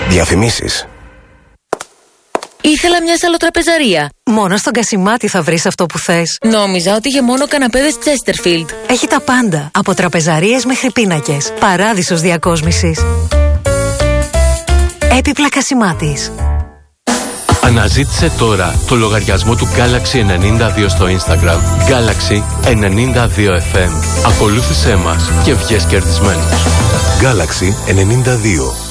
Διαφημίσεις. Ήθελα μια σαλοτραπεζαρία. Μόνο στον Κασιμάτη θα βρεις αυτό που θες. Νόμιζα ότι είχε μόνο καναπέδες Chesterfield. Έχει τα πάντα. Από τραπεζαρίες μέχρι πίνακες. Παράδεισος διακόσμησης. Έπιπλα Κασιμάτης. Αναζήτησε τώρα το λογαριασμό του Galaxy 92 στο Instagram. Galaxy 92FM. Ακολούθησέ μας και βγες κερδισμένος. Galaxy 92.